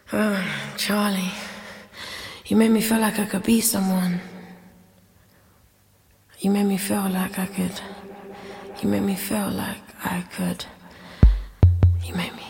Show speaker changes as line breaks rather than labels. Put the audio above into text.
Charlie, you made me feel like I could be someone. You made me feel like I could. You made me feel like I could. You made me.